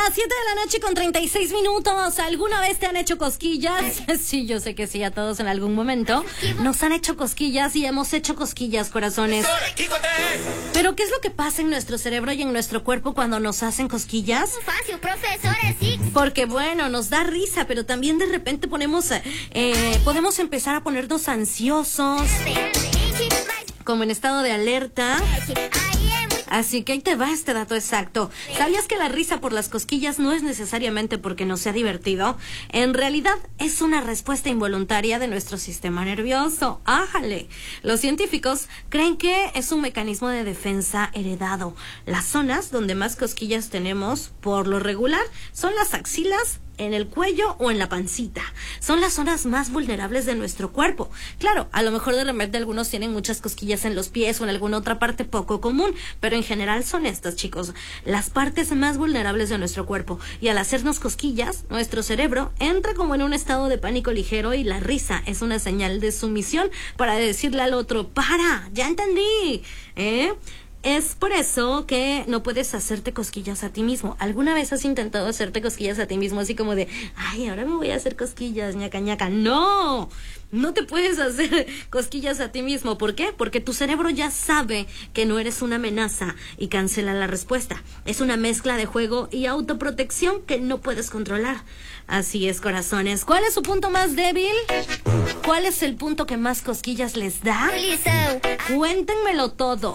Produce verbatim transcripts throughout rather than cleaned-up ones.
las siete de la noche con treinta y seis minutos. ¿Alguna vez te han hecho cosquillas? Sí, yo sé que sí, a todos en algún momento nos han hecho cosquillas y hemos hecho cosquillas, corazones. Pero ¿qué es lo que pasa en nuestro cerebro y en nuestro cuerpo cuando nos hacen cosquillas? Fácil, profesor, sí. Porque bueno, nos da risa, pero también de repente ponemos, eh, podemos empezar a ponernos ansiosos, como en estado de alerta. Así que ahí te va este dato exacto. ¿Sabías que la risa por las cosquillas no es necesariamente porque nos sea divertido? En realidad es una respuesta involuntaria de nuestro sistema nervioso. ¡Ájale! Los científicos creen que es un mecanismo de defensa heredado. Las zonas donde más cosquillas tenemos, por lo regular, son las axilas, en el cuello o en la pancita. Son las zonas más vulnerables de nuestro cuerpo. Claro, a lo mejor de repente algunos tienen muchas cosquillas en los pies o en alguna otra parte poco común, pero en general son estas, chicos, las partes más vulnerables de nuestro cuerpo. Y al hacernos cosquillas, nuestro cerebro entra como en un estado de pánico ligero y la risa es una señal de sumisión para decirle al otro, ¡para! ¡Ya entendí! ¿Eh? Es por eso que no puedes hacerte cosquillas a ti mismo. ¿Alguna vez has intentado hacerte cosquillas a ti mismo así como de, ay, ahora me voy a hacer cosquillas, ñaca, ñaca? ¡No! No te puedes hacer cosquillas a ti mismo. ¿Por qué? Porque tu cerebro ya sabe que no eres una amenaza y cancela la respuesta. Es una mezcla de juego y autoprotección que no puedes controlar. Así es, corazones. ¿Cuál es su punto más débil? ¿Cuál es el punto que más cosquillas les da? Cuéntenmelo todo.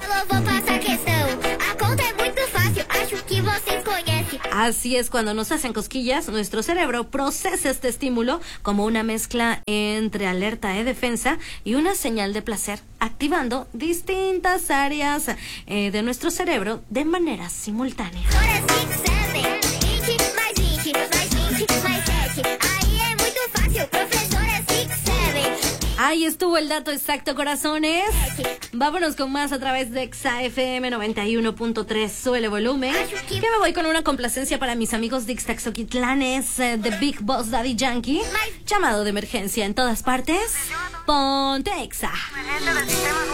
Así es, cuando nos hacen cosquillas, nuestro cerebro procesa este estímulo como una mezcla entre alerta de defensa y una señal de placer, activando distintas áreas eh, de nuestro cerebro de manera simultánea. Ahí estuvo el dato exacto, corazones. Vámonos con más a través de Exa F M noventa y uno punto tres. Suele volumen. Que me voy con una complacencia para mis amigos de Ixtaxoquitlanes, eh, The Big Boss Daddy Yankee. Llamado de emergencia en todas partes. Ponte Exa.